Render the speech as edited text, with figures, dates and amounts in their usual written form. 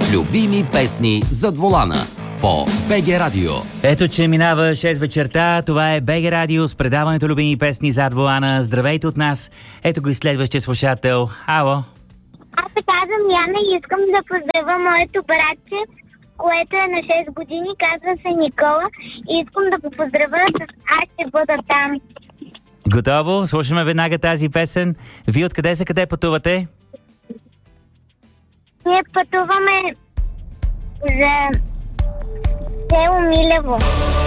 Любими песни зад волана по БГ Радио. Ето, че минава 6 вечерта. Това е БГ Радио с предаването Любими песни зад волана. Здравейте от нас. Ето го и следващия слушател. Ало. Аз се казвам Яна и искам да поздравя моето братче, което е на 6 години. Казва се Никола и искам да го поздравя с "Аз ще бъда там". Готово? Слушаме веднага тази песен. Вие откъде за къде пътувате? Ние пътуваме за село Милево.